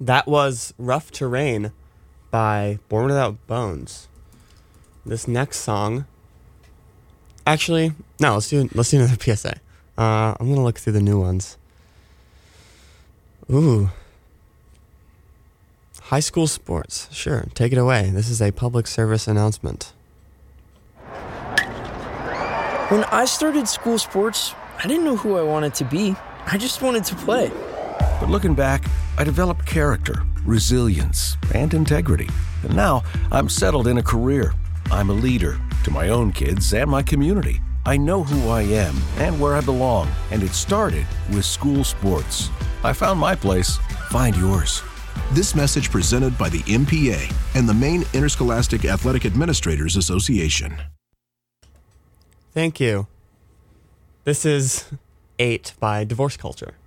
That was Rough Terrain by Born Without Bones. This next song... Actually, no, let's do another PSA. I'm going to look through the new ones. Ooh. High school sports. Sure, take it away. This is a public service announcement. When I started school sports, I didn't know who I wanted to be. I just wanted to play. But looking back, I developed character, resilience, and integrity. And now I'm settled in a career. I'm a leader to my own kids and my community. I know who I am and where I belong, and it started with school sports. I found my place. Find yours. This message presented by the MPA and the Maine Interscholastic Athletic Administrators Association. Thank you. This is 8 by Divorce Culture.